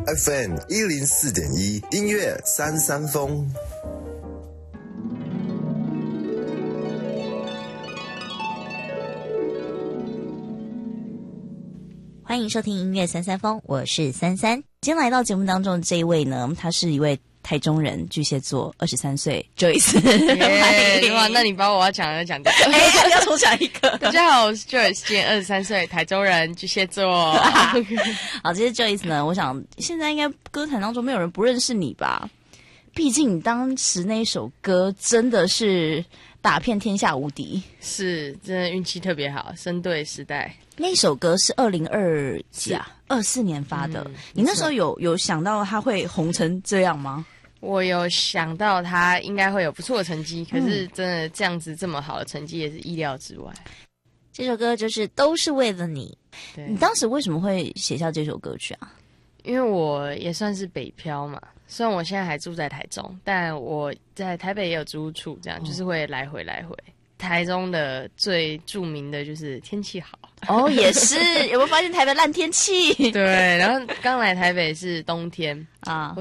FM 104.1音乐三三风。 欢迎收听音乐三三风，我是三三。今天来到节目当中的这一位呢，他是一位台中人，巨蟹座，23岁 Joyce。 哇，那你把我要讲的讲掉。 要重讲一个。 大家好，我是 Joyce， 今年23岁，台中人，巨蟹座。 好，这是 Joyce 呢，我想现在应该歌坛当中没有人不认识你吧？毕竟你当时那一首歌真的是打遍天下无敌， 是真的运气特别好，生对时代。 那首歌是24年发的，你那时候有想到它会红成这样吗？ 我有想到他应该会有不错的成绩，可是真的这样子这么好的成绩也是意料之外。 这首歌就是都是为了你。 对， 你当时为什么会写下这首歌曲啊？ 因为我也算是北漂嘛，虽然我现在还住在台中，但我在台北也有租屋处，这样就是会来回。台中的最著名的就是天气好哦，也是有没有发现台北烂天气？ 对，然后刚来台北是冬天啊。